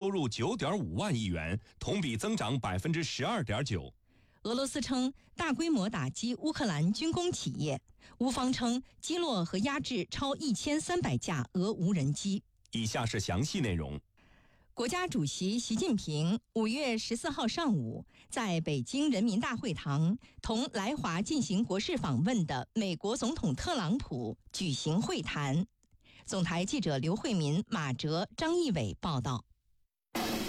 入9.5万亿元，同比增长12.9%。 俄罗斯称大规模打击乌克兰军工企业，乌方称击落和压制超1300架俄无人机。 以下是详细内容。 国家主席习近平5月14号上午在北京人民大会堂同来华进行国事访问的美国总统特朗普举行会谈。总台记者刘慧民、马哲、张义伟报道。